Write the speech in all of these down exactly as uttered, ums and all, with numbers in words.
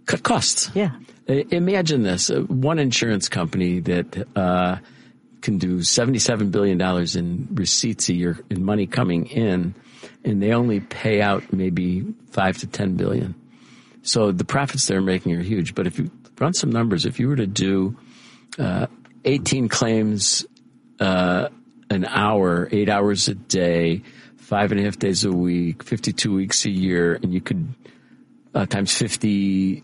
cut costs. Yeah. Imagine this. One insurance company that uh, can do seventy-seven billion dollars in receipts a year, in money coming in, and they only pay out maybe five to ten billion. So the profits they're making are huge. But if you run some numbers, if you were to do uh, eighteen claims uh, an hour, eight hours a day, five and a half days a week, fifty-two weeks a year, and you could uh, times fifty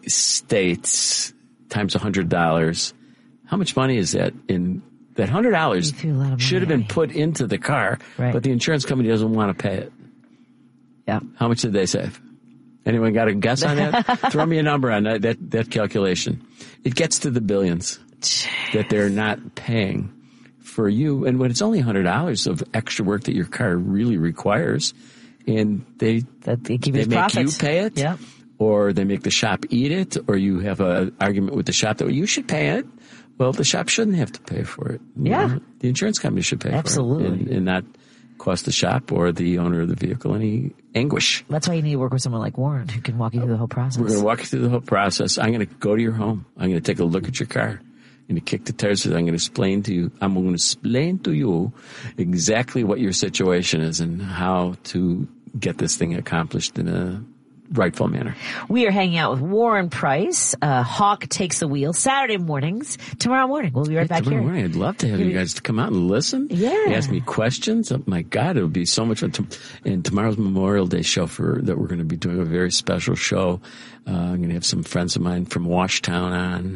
states times one hundred dollars, how much money is that? In that one hundred dollars should have been put into the car, right. But the insurance company doesn't want to pay it. Yeah. How much did they save? Anyone got a guess on that? Throw me a number on that, that, that calculation. It gets to the billions that they're not paying for you. And when it's only one hundred dollars of extra work that your car really requires, and they, that they, give they you make profits. you pay it, yeah. Or they make the shop eat it, or you have an argument with the shop that well, you should pay it. Well, the shop shouldn't have to pay for it. You Yeah. know, the insurance company should pay Absolutely. for it and, and not cost the shop or the owner of the vehicle any anguish. That's why you need to work with someone like Warren who can walk you through the whole process. We're going to walk you through the whole process. I'm going to go to your home. I'm going to take a look at your car. I'm going to kick the tires. I'm going to explain to you. I'm going to explain to you exactly what your situation is and how to get this thing accomplished in a rightful manner. We are hanging out with Warren Price. Uh, Hawk Takes the Wheel Saturday mornings. Tomorrow morning, we'll be right hey, back tomorrow here. Morning, I'd love to have you guys to come out and listen. Yeah, ask me questions. Oh my God, it would be so much fun. And tomorrow's Memorial Day show for that we're going to be doing a very special show. Uh, I'm going to have some friends of mine from Washtown on,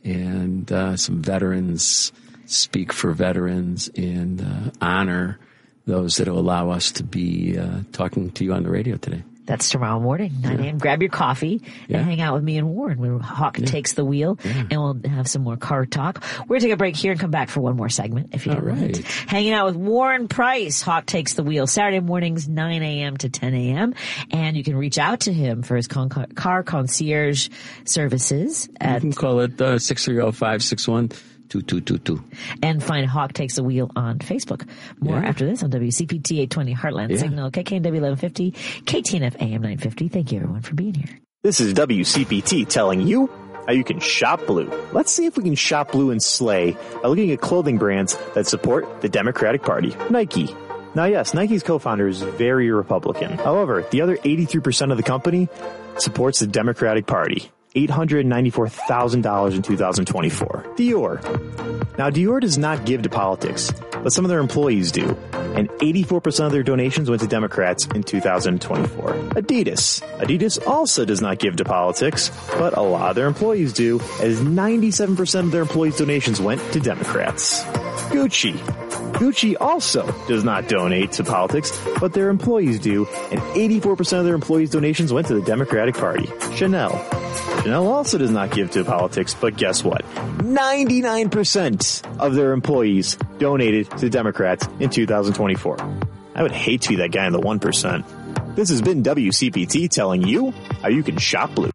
and uh, some veterans speak for veterans and uh, honor those that will allow us to be uh, talking to you on the radio today. That's tomorrow morning, nine a.m. Grab your coffee Yeah. and hang out with me and Warren. Where Hawk Yeah. takes the wheel, Yeah. and we'll have some more car talk. We're going to take a break here and come back for one more segment, if you All don't mind. right. Hanging out with Warren Price, Hawk Takes the Wheel, Saturday mornings, nine a.m. to ten a.m. And you can reach out to him for his con- car concierge services You at can call it uh, six three zero, five six one, two two two two. and find Hawk Takes the Wheel on Facebook. More Yeah. after this on W C P T eight twenty Heartland Yeah. Signal, K K N W eleven fifty, K T N F A M nine fifty. Thank you, everyone, for being here. This is W C P T telling you how you can shop blue. Let's see if we can shop blue and slay by looking at clothing brands that support the Democratic Party. Nike. Now, yes, Nike's co-founder is very Republican. However, the other eighty-three percent of the company supports the Democratic Party. eight hundred ninety-four thousand dollars in two thousand twenty-four. Dior. Now, Dior does not give to politics, but some of their employees do, and eighty-four percent of their donations went to Democrats in two thousand twenty-four. Adidas. Adidas also does not give to politics, but a lot of their employees do, as ninety-seven percent of their employees' donations went to Democrats. Gucci. Gucci also does not donate to politics, but their employees do, and eighty-four percent of their employees' donations went to the Democratic Party. Chanel. Chanel also does not give to politics, but guess what? ninety-nine percent of their employees donated to Democrats in two thousand twenty-four. I would hate to be that guy in the one percent. This has been W C P T telling you how you can shop blue.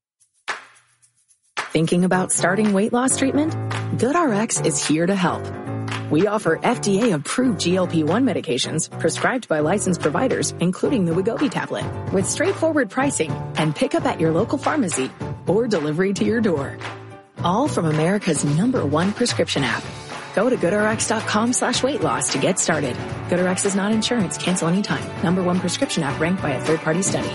Thinking about starting weight loss treatment? GoodRx is here to help. We offer F D A-approved G L P one medications prescribed by licensed providers, including the Wegovy tablet, with straightforward pricing and pickup at your local pharmacy or delivery to your door. All from America's number one prescription app. Go to GoodRx.com slash weight loss to get started. GoodRx is not insurance. Cancel anytime. Number one prescription app ranked by a third-party study.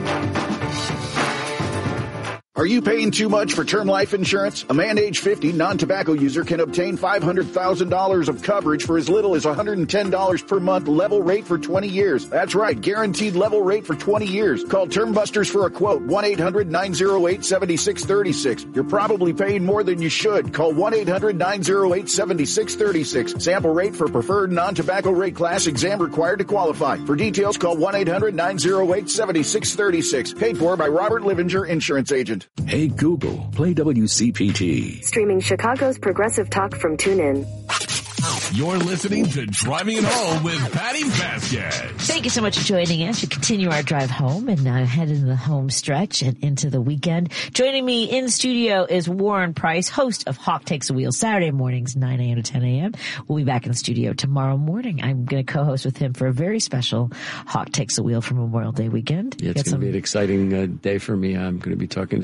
Are you paying too much for term life insurance? A man age fifty, non-tobacco user can obtain five hundred thousand dollars of coverage for as little as one hundred ten dollars per month, level rate for twenty years. That's right, guaranteed level rate for twenty years. Call Term Busters for a quote, one eight hundred nine oh eight seven six three six. You're probably paying more than you should. Call one eight hundred nine oh eight seven six three six. Sample rate for preferred non-tobacco rate class, exam required to qualify. For details, call one eight hundred nine oh eight seven six three six. Paid for by Robert Livinger, insurance agent. Hey Google, play W C P T. Streaming Chicago's progressive talk from TuneIn. You're listening to Driving It Home with Patty Vasquez. Thank you so much for joining us. We continue our drive home and now head into the home stretch and into the weekend. Joining me in studio is Warren Price, host of Hawk Takes the Wheel, Saturday mornings, nine a.m. to ten a.m. We'll be back in the studio tomorrow morning. I'm going to co-host with him for a very special Hawk Takes the Wheel for Memorial Day weekend. Yeah, it's going to some- be an exciting uh, day for me. I'm going to be talking to